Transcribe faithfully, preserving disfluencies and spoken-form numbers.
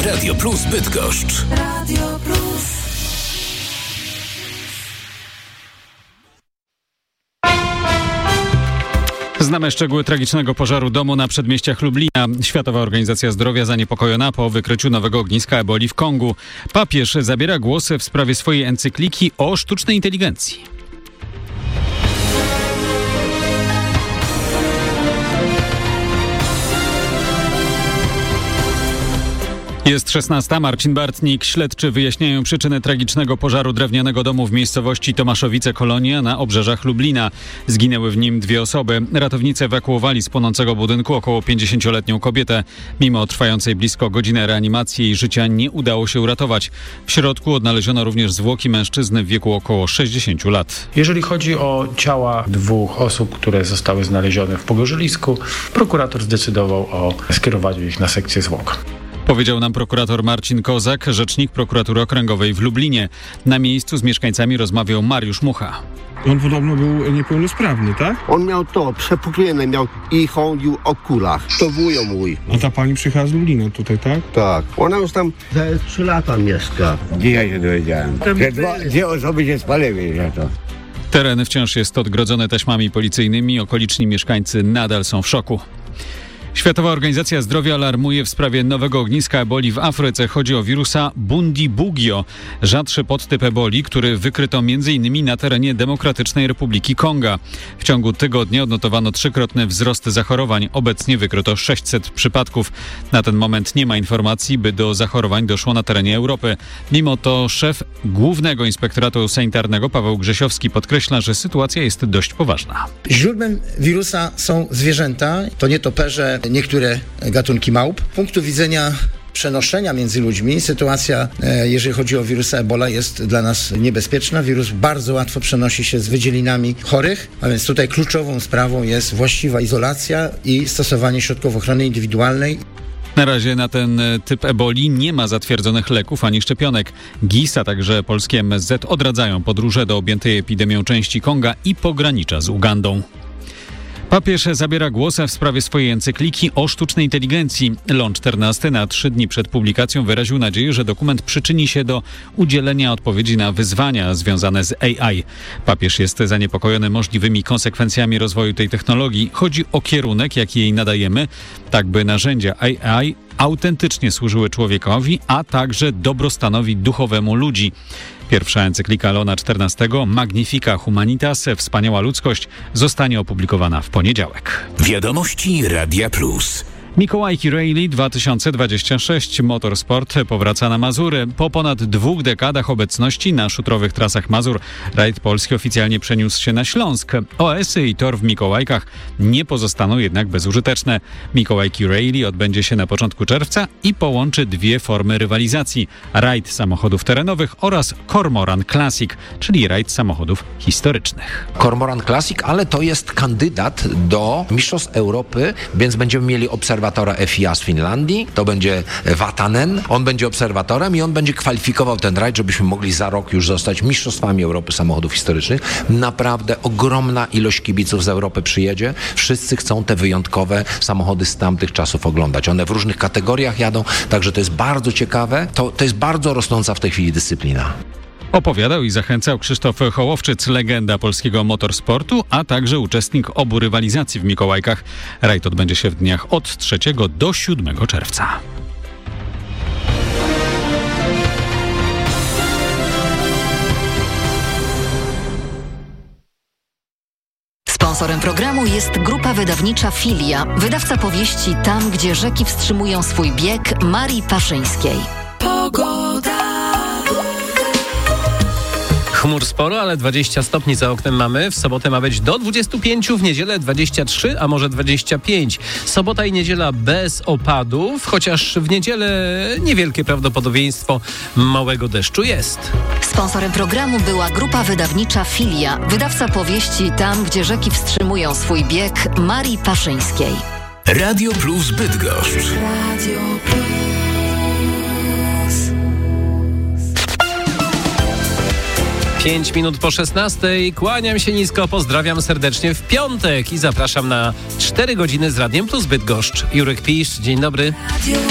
Radio Plus Bydgoszcz. Radio Plus. Znamy szczegóły tragicznego pożaru domu na przedmieściach Lublina. Światowa Organizacja Zdrowia zaniepokojona po wykryciu nowego ogniska eboli w Kongu. Papież zabiera głos w sprawie swojej encykliki o sztucznej inteligencji. Jest szesnasta. Marcin Bartnik. Śledczy wyjaśniają przyczyny tragicznego pożaru drewnianego domu w miejscowości Tomaszowice-Kolonia na obrzeżach Lublina. Zginęły w nim dwie osoby. Ratownicy ewakuowali z płonącego budynku około pięćdziesięcioletnią kobietę. Mimo trwającej blisko godzinę reanimacji jej życia nie udało się uratować. W środku odnaleziono również zwłoki mężczyzny w wieku około sześćdziesięciu lat. Jeżeli chodzi o ciała dwóch osób, które zostały znalezione w pogorzelisku, prokurator zdecydował o skierowaniu ich na sekcję zwłok. Powiedział nam prokurator Marcin Kozak, rzecznik prokuratury okręgowej w Lublinie. Na miejscu z mieszkańcami rozmawiał Mariusz Mucha. On podobno był niepełnosprawny, tak? On miał to przepuklone, miał i chodził o kulach. To wujo mój. A ta pani przyjechała z Lublina tutaj, tak? Tak. Ona już tam za trzy lata mieszka. Dzisiaj się dowiedziałem, że dwa, dwie osoby się spaliły za to. Teren wciąż jest odgrodzony taśmami policyjnymi. Okoliczni mieszkańcy nadal są w szoku. Światowa Organizacja Zdrowia alarmuje w sprawie nowego ogniska eboli w Afryce. Chodzi o wirusa Bundibugyo, rzadszy podtyp eboli, który wykryto między innymi na terenie Demokratycznej Republiki Konga. W ciągu tygodnia odnotowano trzykrotny wzrost zachorowań. Obecnie wykryto sześćset przypadków. Na ten moment nie ma informacji, by do zachorowań doszło na terenie Europy. Mimo to szef Głównego Inspektoratu Sanitarnego Paweł Grzesiowski podkreśla, że sytuacja jest dość poważna. Źródłem wirusa są zwierzęta, to nietoperze, niektóre gatunki małp. Z punktu widzenia przenoszenia między ludźmi sytuacja, jeżeli chodzi o wirusa Ebola, jest dla nas niebezpieczna. Wirus bardzo łatwo przenosi się z wydzielinami chorych, a więc tutaj kluczową sprawą jest właściwa izolacja i stosowanie środków ochrony indywidualnej. Na razie na ten typ eboli nie ma zatwierdzonych leków ani szczepionek. G I S, a także polskie M S Z odradzają podróże do objętej epidemią części Konga i pogranicza z Ugandą. Papież zabiera głos w sprawie swojej encykliki o sztucznej inteligencji. Leon czternasty na trzy dni przed publikacją wyraził nadzieję, że dokument przyczyni się do udzielenia odpowiedzi na wyzwania związane z A I. Papież jest zaniepokojony możliwymi konsekwencjami rozwoju tej technologii. Chodzi o kierunek, jaki jej nadajemy, tak by narzędzia A I autentycznie służyły człowiekowi, a także dobrostanowi duchowemu ludzi. Pierwsza encyklika Leona czternastego, Magnifica Humanitas, Wspaniała Ludzkość, zostanie opublikowana w poniedziałek. Wiadomości Radia Plus. Mikołajki Rally dwa tysiące dwadzieścia sześć. Motorsport powraca na Mazury. Po ponad dwóch dekadach obecności na szutrowych trasach Mazur rajd polski oficjalnie przeniósł się na Śląsk. O S-y i tor w Mikołajkach nie pozostaną jednak bezużyteczne. Mikołajki Rally odbędzie się na początku czerwca i połączy dwie formy rywalizacji. Rajd samochodów terenowych oraz Cormoran Classic, czyli rajd samochodów historycznych. Cormoran Classic, ale to jest kandydat do Mistrzostw Europy, więc będziemy mieli obserwatora F I A z Finlandii, to będzie Vatanen, on będzie obserwatorem i on będzie kwalifikował ten rajd, żebyśmy mogli za rok już zostać mistrzostwami Europy samochodów historycznych. Naprawdę ogromna ilość kibiców z Europy przyjedzie. Wszyscy chcą te wyjątkowe samochody z tamtych czasów oglądać. One w różnych kategoriach jadą, także to jest bardzo ciekawe. To, to jest bardzo rosnąca w tej chwili dyscyplina. Opowiadał i zachęcał Krzysztof Hołowczyc, legenda polskiego motorsportu, a także uczestnik obu rywalizacji w Mikołajkach. Rajd odbędzie się w dniach od trzeciego do siódmego czerwca. Sponsorem programu jest grupa wydawnicza Filia, wydawca powieści Tam, gdzie rzeki wstrzymują swój bieg Marii Paszyńskiej. Pogoda. Chmur sporo, ale dwadzieścia stopni za oknem mamy. W sobotę ma być do dwudziestu pięciu, w niedzielę dwadzieścia trzy, a może dwadzieścia pięć. Sobota i niedziela bez opadów, chociaż w niedzielę niewielkie prawdopodobieństwo małego deszczu jest. Sponsorem programu była grupa wydawnicza Filia, wydawca powieści Tam, gdzie rzeki wstrzymują swój bieg Marii Paszyńskiej. Radio Plus Bydgoszcz. Radio Plus. Pięć minut po szesnastej. Kłaniam się nisko, pozdrawiam serdecznie w piątek i zapraszam na cztery godziny z Radiem Plus Bydgoszcz. Jurek Pisz, dzień dobry.